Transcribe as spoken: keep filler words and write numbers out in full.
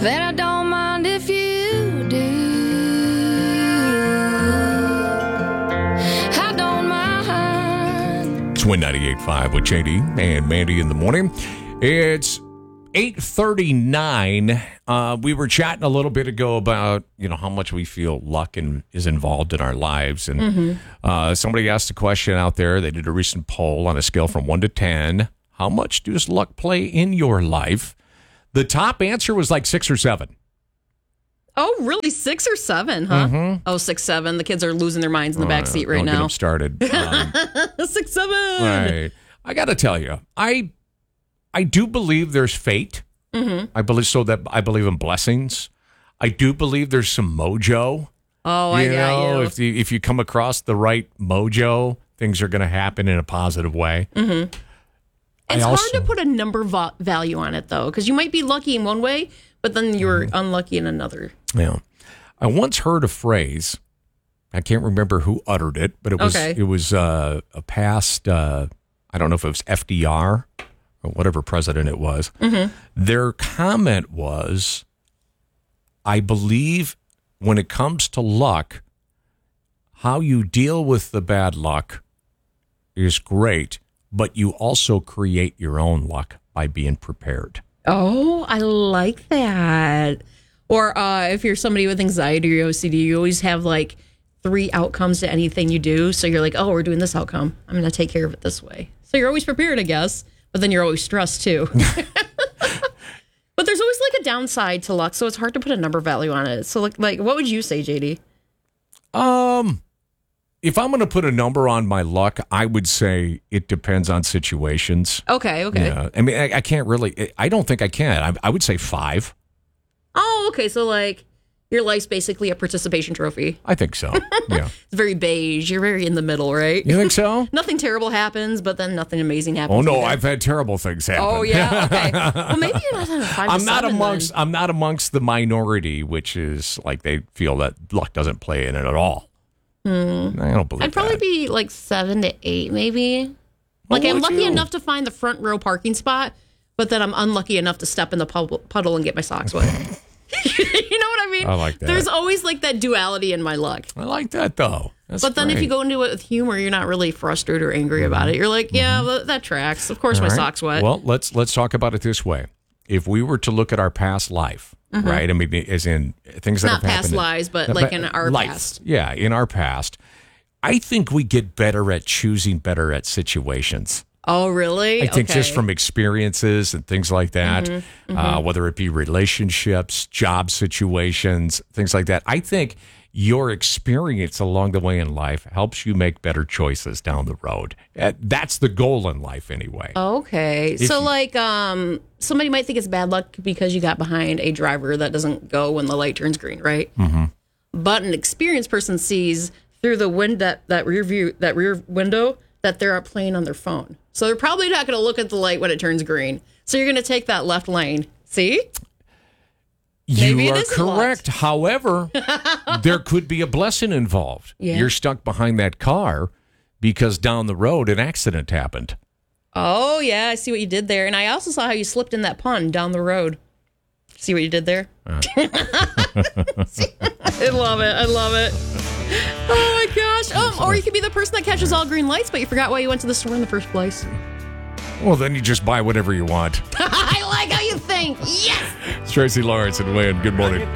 that I don't mind if you do. I don't mind. It's Win ninety-eight point five with J D and Mandy in the morning. It's eight thirty-nine. Uh, we were chatting a little bit ago about, you know, how much we feel luck and is involved in our lives. And mm-hmm. uh, somebody asked a question out there. They did a recent poll on a scale from one to ten. How much does luck play in your life? The top answer was like six or seven. Oh, really? Six or seven, huh? Mm-hmm. Oh, six, seven. The kids are losing their minds in the back seat right Don't now. Get them started. Um, six, seven. Right. I got to tell you, I I do believe there's fate. Mm-hmm. I believe so that I believe in blessings. I do believe there's some mojo. Oh, I you got know, you. If you, if you come across the right mojo, things are going to happen in a positive way. Mm-hmm. It's also, hard to put a number vo- value on it, though, because you might be lucky in one way, but then you're mm-hmm. unlucky in another. Yeah. I once heard a phrase. I can't remember who uttered it, but it was okay. it was uh, a past, uh, I don't know if it was F D R or whatever president it was. Mm-hmm. Their comment was, I believe when it comes to luck, how you deal with the bad luck is great, but you also create your own luck by being prepared. Oh, I like that. Or uh, if you're somebody with anxiety or O C D, you always have like three outcomes to anything you do. So you're like, oh, we're doing this outcome. I'm going to take care of it this way. So you're always prepared, I guess. But then you're always stressed too. But there's always like a downside to luck, so it's hard to put a number value on it. So like, like what would you say, J D? Um, if I'm going to put a number on my luck, I would say it depends on situations. Okay, okay. Yeah, I mean, I, I can't really. I don't think I can. I, I would say five. Oh, okay. So like, your life's basically a participation trophy. I think so. Yeah. It's very beige. You're very in the middle, right? You think so? Nothing terrible happens, but then nothing amazing happens. Oh no, either. I've had terrible things happen. Oh yeah. Okay. Well, maybe you're not on a five. I'm to not seven, amongst. then. I'm not amongst the minority, which is like they feel that luck doesn't play in it at all. Hmm. I don't believe. I'd probably that. be like seven to eight, maybe. What Like I'm would lucky you? enough to find the front row parking spot, but then I'm unlucky enough to step in the pub- puddle and get my socks wet. You know what I mean? I like that. There's always like that duality in my luck. I like that though. That's But then if great. you go into it with humor, you're not really frustrated or angry mm-hmm. about it. You're like, yeah, mm-hmm. well, that tracks. Of course, All my right. socks wet. Well, let's let's talk about it this way. If we were to look at our past life, mm-hmm. right? I mean, as in things that not have past happened. lives, but in, like in our life. past. Yeah, in our past. I think we get better at choosing better at situations. Oh, really? I think okay. just from experiences and things like that, mm-hmm, mm-hmm. Uh, whether it be relationships, job situations, things like that. I think your experience along the way in life helps you make better choices down the road. Uh, that's the goal in life anyway. Okay. If so you- like um, somebody might think it's bad luck because you got behind a driver that doesn't go when the light turns green, right? Mm-hmm. But an experienced person sees through the wind that, that rear view that rear window that they're playing on their phone. So they're probably not going to look at the light when it turns green. So you're going to take that left lane. See? You Maybe it are isn't correct. luck. However, there could be a blessing involved. Yeah. You're stuck behind that car because down the road an accident happened. Oh, yeah. I see what you did there. And I also saw how you slipped in that pond down the road. See what you did there? Uh. I love it. I love it. Oh, my gosh. Um, or you could be the person that catches all green lights, but you forgot why you went to the store in the first place. Well, then you just buy whatever you want. I like how you think. Yes. It's Tracy Lawrence and Wayne. Good morning.